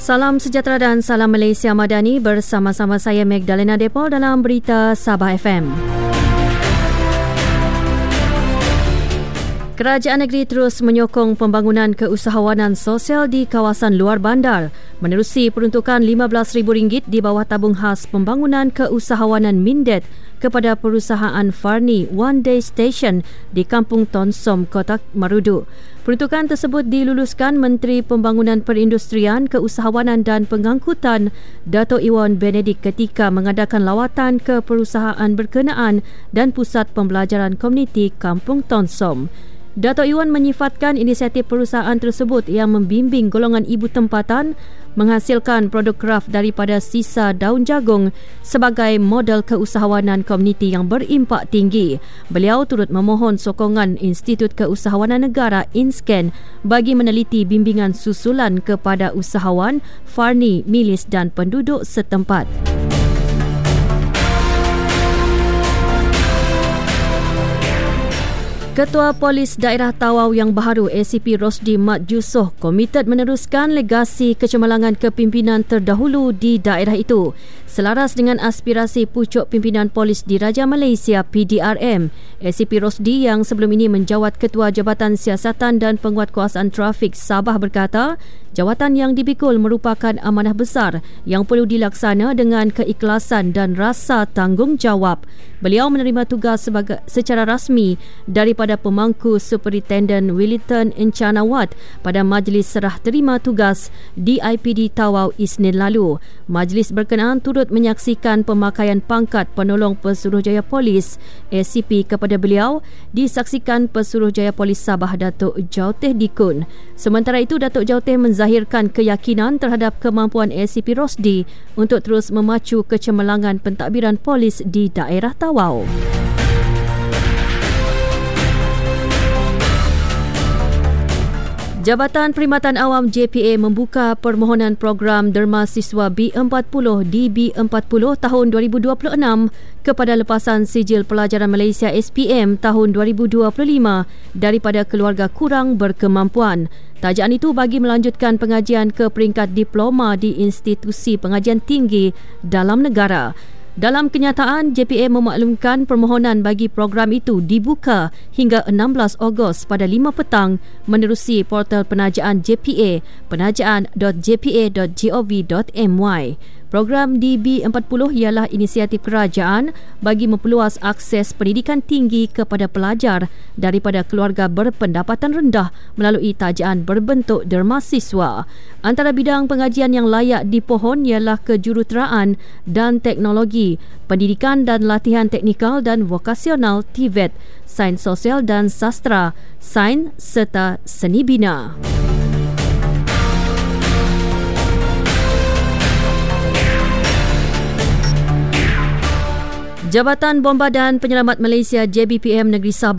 Salam sejahtera dan salam Malaysia Madani, bersama-sama saya Magdalena Depol dalam Berita Sabah FM. Kerajaan negeri terus menyokong pembangunan keusahawanan sosial di kawasan luar bandar menerusi peruntukan RM15,000 di bawah tabung khas pembangunan keusahawanan Mindet kepada perusahaan Farni One Day Station di Kampung Tonsom, Kota Marudu. Peruntukan tersebut diluluskan Menteri Pembangunan Perindustrian, Keusahawanan dan Pengangkutan Dato' Iwan Benedik ketika mengadakan lawatan ke perusahaan berkenaan dan pusat pembelajaran komuniti Kampung Tonsom. Dato' Iwan menyifatkan inisiatif perusahaan tersebut yang membimbing golongan ibu tempatan menghasilkan produk kraft daripada sisa daun jagung sebagai model keusahawanan komuniti yang berimpak tinggi. Beliau turut memohon sokongan Institut Keusahawanan Negara INSCAN bagi meneliti bimbingan susulan kepada usahawan, Farni, milis dan penduduk setempat. Ketua Polis Daerah Tawau yang baharu ACP Rosdi Mat Yusoh komited meneruskan legasi kecemerlangan kepimpinan terdahulu di daerah itu. Selaras dengan aspirasi pucuk pimpinan polis Diraja Malaysia PDRM, ACP Rosdi yang sebelum ini menjawat Ketua Jabatan Siasatan dan Penguatkuasaan Trafik Sabah berkata, jawatan yang dipikul merupakan amanah besar yang perlu dilaksana dengan keikhlasan dan rasa tanggungjawab. Beliau menerima tugas secara rasmi daripada pemangku Superintendent Wellington Encanawat pada majlis serah terima tugas di IPD Tawau Isnin lalu. Majlis berkenaan turut menyaksikan pemakaian pangkat penolong Pesuruhjaya Polis ACP kepada beliau, disaksikan Pesuruhjaya Polis Sabah Datuk Jauteh Dikun. Sementara itu, Datuk Jauteh menzahirkan keyakinan terhadap kemampuan ACP Rosdi untuk terus memacu kecemerlangan pentadbiran polis di daerah Tawau. Jabatan Perkhidmatan Awam JPA membuka permohonan program Derma Siswa B40 DB40 tahun 2026 kepada Lepasan Sijil Pelajaran Malaysia SPM tahun 2025 daripada keluarga kurang berkemampuan. Tajaan itu bagi melanjutkan pengajian ke peringkat diploma di institusi pengajian tinggi dalam negara. Dalam kenyataan, JPA memaklumkan permohonan bagi program itu dibuka hingga 16 Ogos pada 5 petang menerusi portal penajaan JPA, penajaan.jpa.gov.my. Program DB40 ialah inisiatif kerajaan bagi memperluas akses pendidikan tinggi kepada pelajar daripada keluarga berpendapatan rendah melalui tajaan berbentuk derma siswa. Antara bidang pengajian yang layak dipohon ialah kejuruteraan dan teknologi, pendidikan dan latihan teknikal dan vokasional TVET, sains sosial dan sastra, sains serta seni bina. Jabatan Bomba dan Penyelamat Malaysia JBPM Negeri Sabah